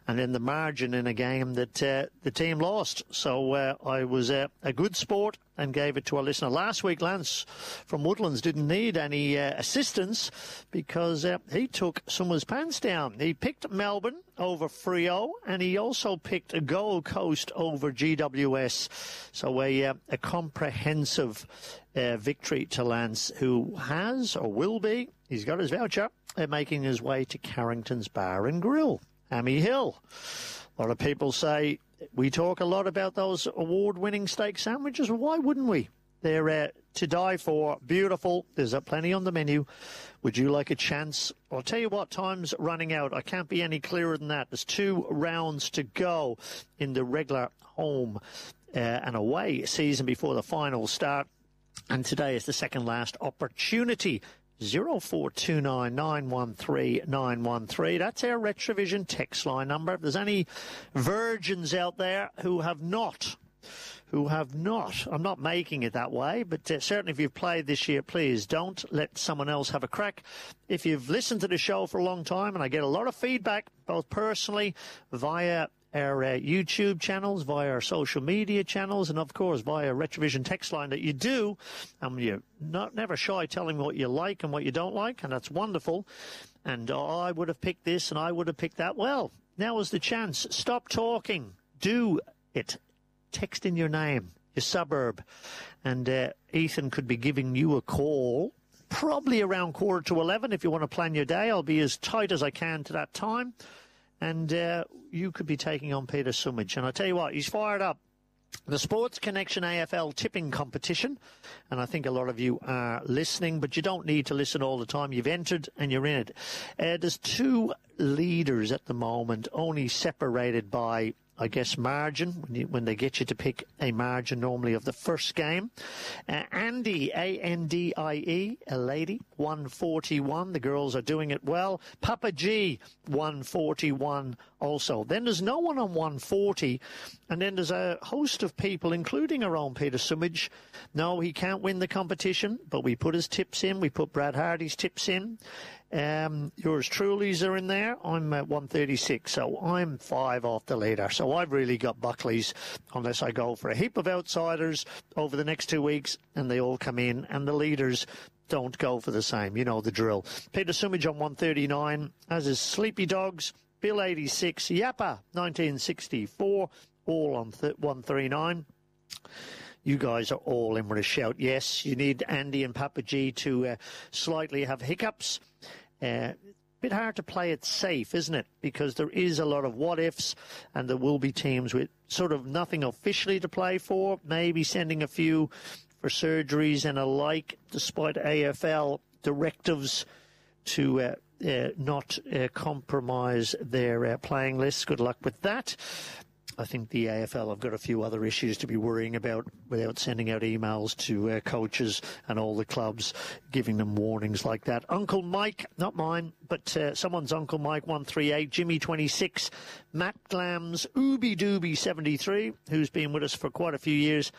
and then the margin in a game that the team lost. So I was a good sport and gave it to our listener. Last week, Lance from Woodlands didn't need any assistance because he took someone's pants down. He picked Melbourne over Freo, and he also picked a Gold Coast over GWS. So a comprehensive victory to Lance, who has or will be, he's got his voucher, making his way to Carrington's Bar and Grill, Hammy Hill. A lot of people say we talk a lot about those award-winning steak sandwiches. Well, why wouldn't we? They're to die for. Beautiful. There's plenty on the menu. Would you like a chance? I'll tell you what, time's running out. I can't be any clearer than that. There's 2 rounds to go in the regular home and away season before the finals start. And today is the second last opportunity. 0429913913. That's our Retrovision text line number. If there's any virgins out there who have not, I'm not making it that way, but certainly if you've played this year, please don't let someone else have a crack. If you've listened to the show for a long time, and I get a lot of feedback, both personally via our YouTube channels, via our social media channels, and of course via Retrovision text line, that you do, and you're never shy telling me what you like and what you don't like, and that's wonderful. And I would have picked this and I would have picked that. Well, now is the chance. Stop talking. Do it. Text in your name, your suburb, and Ethan could be giving you a call probably around 11:15 if you want to plan your day. I'll be as tight as I can to that time. And you could be taking on Peter Sumich. And I tell you what, he's fired up. The Sports Connection AFL tipping competition. And I think a lot of you are listening, but you don't need to listen all the time. You've entered and you're in it. There's 2 leaders at the moment, only separated by, I guess, margin, when they get you to pick a margin normally of the first game. Andy, A-N-D-I-E, a lady, 141. The girls are doing it well. Papa G, 141 also. Then there's no one on 140. And then there's a host of people, including our own Peter Sumich. No, he can't win the competition, but we put his tips in. We put Brad Hardy's tips in. Yours truly's are in there. I'm at 136, so I'm 5 off the leader. So I've really got Buckley's, unless I go for a heap of outsiders over the next 2 weeks and they all come in, and the leaders don't go for the same. You know the drill. Peter Sumich on 139, as is Sleepy Dogs, Bill 86, Yappa 1964, all on 139. You guys are all in with a shout. Yes, you need Andy and Papa G to slightly have hiccups. Bit hard to play it safe, isn't it? Because there is a lot of what-ifs, and there will be teams with sort of nothing officially to play for, maybe sending a few for surgeries and alike, despite AFL directives to not compromise their playing lists. Good luck with that. I think the AFL have got a few other issues to be worrying about without sending out emails to coaches and all the clubs, giving them warnings like that. Uncle Mike, not mine, but someone's Uncle Mike, 138, Jimmy 26, Matt Glams, Ooby Dooby 73, who's been with us for quite a few years,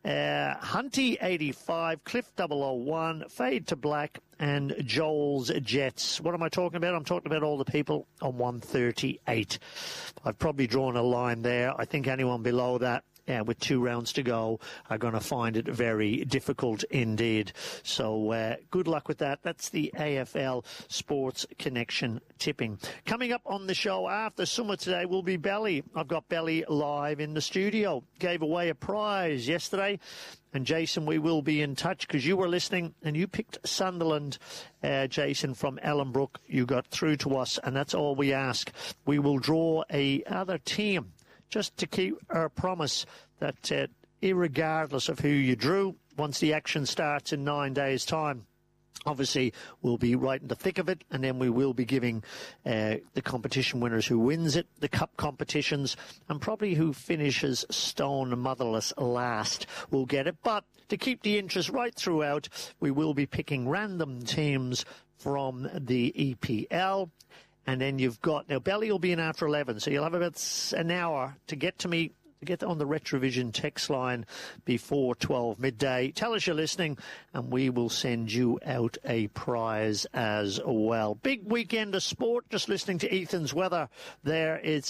Hunty 85, Cliff 001, Fade to Black, and Joel's Jets. What am I talking about? I'm talking about all the people on 138. I've probably drawn a line there. I think anyone below that, with 2 rounds to go, are going to find it very difficult indeed. So good luck with that. That's the AFL Sports Connection tipping. Coming up on the show after summer today will be Belly. I've got Belly live in the studio. Gave away a prize yesterday. And Jason, we will be in touch because you were listening and you picked Sunderland, Jason, from Ellenbrook. You got through to us, and that's all we ask. We will draw another team just to keep our promise that irregardless of who you drew, once the action starts in 9 days' time, obviously we'll be right in the thick of it, and then we will be giving the competition winners who wins it, the cup competitions, and probably who finishes stone motherless last will get it. But to keep the interest right throughout, we will be picking random teams from the EPL. And then you've got, now Belly will be in after 11, so you'll have about an hour to get to me, to get on the Retrovision text line before 12 midday. Tell us you're listening, and we will send you out a prize as well. Big weekend of sport, just listening to Ethan's weather there. It's